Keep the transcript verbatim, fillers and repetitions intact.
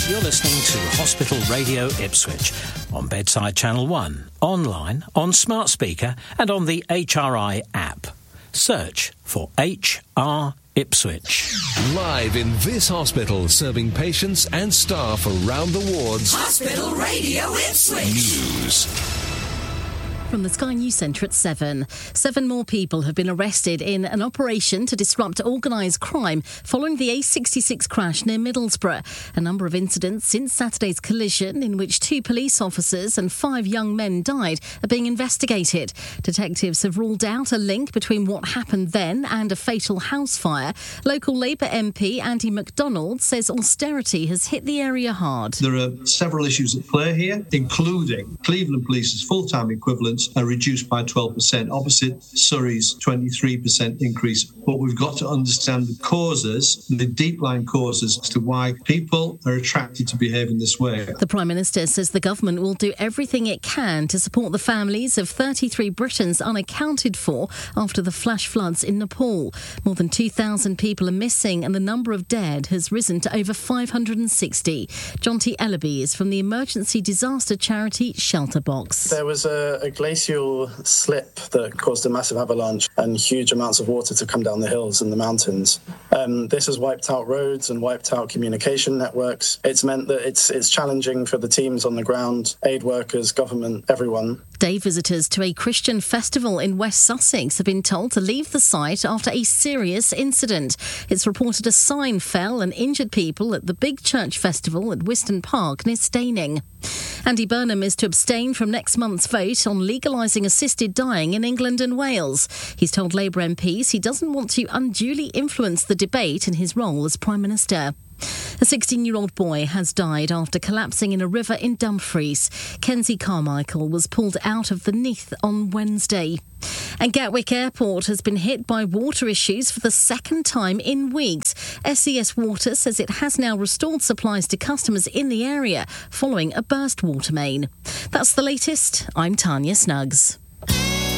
You're listening to Hospital Radio Ipswich on Bedside Channel one, online, on smart speaker and on the H R I app. Search for H R Ipswich. Live in this hospital, serving patients and staff around the wards. Hospital Radio Ipswich. News. From the Sky News Centre at seven. Seven more people have been arrested in an operation to disrupt organised crime following the A sixty-six crash near Middlesbrough. A number of incidents since Saturday's collision, in which two police officers and five young men died, are being investigated. Detectives have ruled out a link between what happened then and a fatal house fire. Local Labour M P Andy MacDonald says austerity has hit the area hard. There are several issues at play here, including Cleveland Police's full-time equivalents are reduced by twelve percent, opposite Surrey's twenty-three percent increase. But we've got to understand the causes, the deep-lying causes as to why people are attracted to behave in this way. The Prime Minister says the government will do everything it can to support the families of thirty-three Britons unaccounted for after the flash floods in Nepal. More than two thousand people are missing and the number of dead has risen to over five hundred sixty. Jonty Ellaby is from the emergency disaster charity Shelterbox. There was a, a glacial slip that caused a massive avalanche and huge amounts of water to come down the hills and the mountains. Um, this has wiped out roads and wiped out communication networks. It's meant that it's it's challenging for the teams on the ground, aid workers, government, everyone. Day visitors to a Christian festival in West Sussex have been told to leave the site after a serious incident. It's reported a sign fell and injured people at the Big Church Festival at Wiston Park near Staining. Andy Burnham is to abstain from next month's vote on legalising assisted dying in England and Wales. He's told Labour M Ps he doesn't want to unduly influence the debate in his role as Prime Minister. A sixteen-year-old boy has died after collapsing in a river in Dumfries. Kenzie Carmichael was pulled out of the Neath on Wednesday. And Gatwick Airport has been hit by water issues for the second time in weeks. S E S Water says it has now restored supplies to customers in the area following a burst water main. That's the latest. I'm Tanya Snuggs.